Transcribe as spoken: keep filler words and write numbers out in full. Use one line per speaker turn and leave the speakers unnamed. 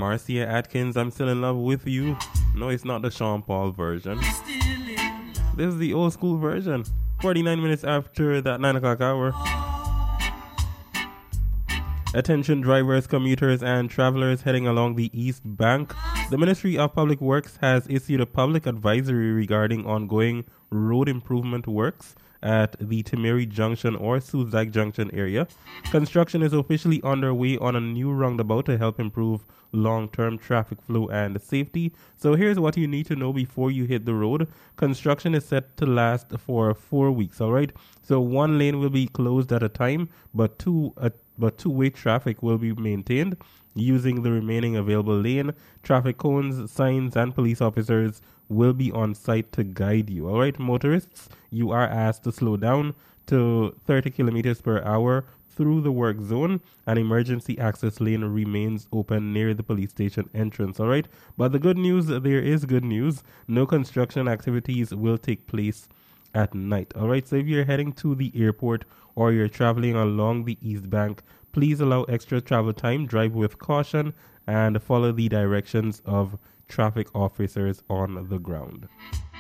Marcia Atkins, I'm Still in Love with You. No, it's not the Sean Paul version. This is the old school version. forty-nine minutes after that nine o'clock hour. Attention drivers, commuters, and travelers heading along the East Bank. The Ministry of Public Works has issued a public advisory regarding ongoing road improvement works at the Timeri Junction or Suzak Junction area. Construction is officially underway on a new roundabout to help improve long-term traffic flow and safety. So here's what you need to know before you hit the road. Construction is set to last for four weeks, all right? So one lane will be closed at a time, but two uh, but two-way traffic will be maintained using the remaining available lane. Traffic cones, signs, and police officers will be on site to guide you. All right, motorists, you are asked to slow down to thirty kilometers per hour through the work zone. An emergency access lane remains open near the police station entrance. All right, but the good news, there is good news. No construction activities will take place at night. All right, so if you're heading to the airport or you're traveling along the East Bank, please allow extra travel time, drive with caution, and follow the directions of traffic officers on the ground.